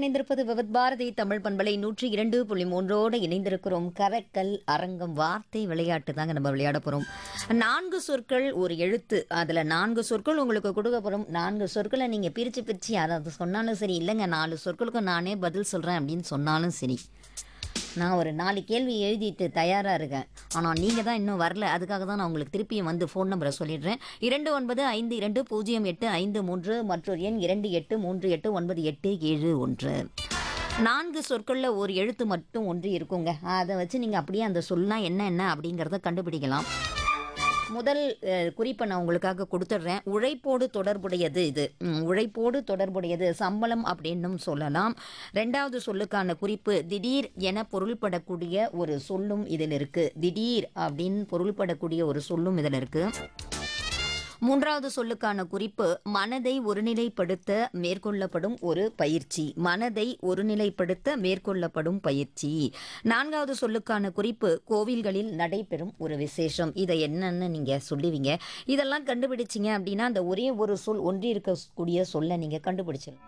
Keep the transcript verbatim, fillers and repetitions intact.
இணைந்திருப்பது விவத் பாரதி தமிழ் பண்பலை நூற்றி இரண்டு புள்ளி மூன்றோடு இணைந்திருக்கிறோம். கரக்கல் அரங்கம் வார்த்தை விளையாட்டு தாங்க நம்ம விளையாட போகிறோம். நான்கு சொற்கள் ஒரு எழுத்து, அதில் நான்கு சொற்கள் உங்களுக்கு கொடுக்க போகிறோம். நான்கு சொற்களை நீங்கள் பிரித்து பிரித்து யாராவது சொன்னாலும் சரி, இல்லைங்க நாலு சொற்களுக்கு நானே பதில் சொல்கிறேன் அப்படின்னு சொன்னாலும் சரி. நான் ஒரு நாலு கேள்வி எழுதிட்டு தயாராக இருக்கேன். ஆனால் நீங்கள் தான் இன்னும் வரல. அதுக்காக தான் நான் உங்களுக்கு திருப்பியும் வந்து ஃபோன் நம்பரை சொல்லிடுறேன். இரண்டு ஒன்பது ஐந்து இரண்டு பூஜ்ஜியம் எட்டு ஐந்து மூன்று மற்றொரு எண் இரண்டு எட்டு மூன்று எட்டு ஒன்பது எட்டு ஏழு ஒன்று. நான்கு சொற்களில் ஒரு எழுத்து மட்டும் ஒன்று இருக்குங்க. அதை வச்சு நீங்கள் அப்படியே அந்த சொல்லலாம் என்ன என்ன அப்படிங்கிறத கண்டுபிடிக்கலாம். முதல் அஹ், குறிப்பை நான் உங்களுக்காக கொடுத்துட்றேன். உழைப்போடு தொடர்புடையது இது. ம், உழைப்போடு தொடர்புடையது சம்பளம் அப்படின்னும் சொல்லலாம். ரெண்டாவது சொல்லுக்கான குறிப்பு திடீர் என பொருள்படக்கூடிய ஒரு சொல்லும் இதில் இருக்கு. திடீர் அப்படின்னு பொருள்படக்கூடிய ஒரு சொல்லும் இதில் இருக்கு. மூன்றாவது சொல்லுக்கான குறிப்பு மனதை ஒருநிலைப்படுத்த மேற்கொள்ளப்படும் ஒரு பயிற்சி. மனதை ஒருநிலைப்படுத்த மேற்கொள்ளப்படும் பயிற்சி. நான்காவது சொல்லுக்கான குறிப்பு கோவில்களில் நடைபெறும் ஒரு விசேஷம். இதை என்னன்னு நீங்க சொல்லுவீங்க. இதெல்லாம் கண்டுபிடிச்சிங்க அப்படின்னா அந்த ஒரே ஒரு சொல் ஒன்றி இருக்கக்கூடிய சொல்லை நீங்க கண்டுபிடிச்சிடலாம்.